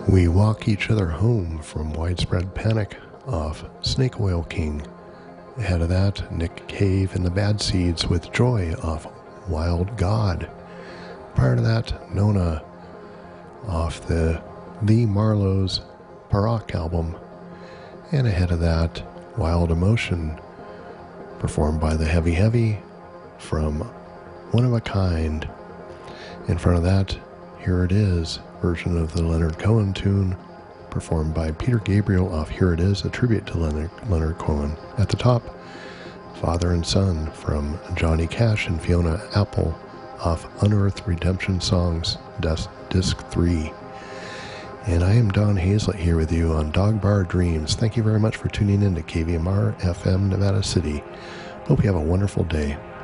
We Walk Each Other Home from Widespread Panic off Snake Oil King. Ahead of that, Nick Cave and the Bad Seeds with Joy off Wild God. Prior to that, Nona off the Lee Marlowe's Parak album. And ahead of that, Wild Emotion, performed by the Heavy Heavy from One of a Kind. In front of that, Here It Is, version of the Leonard Cohen tune, performed by Peter Gabriel off Here It Is, a tribute to Leonard Cohen. At the top, Father and Son from Johnny Cash and Fiona Apple off Unearthed Redemption Songs, Disc 3. And I am Don Hazlett here with you on Dog Bar Dreams. Thank you very much for tuning in to KVMR FM Nevada City. Hope you have a wonderful day.